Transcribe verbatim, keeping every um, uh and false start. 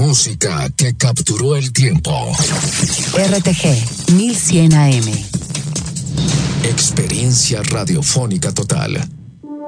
música que capturó el tiempo. R T G mil cien A M. Experiencia radiofónica total.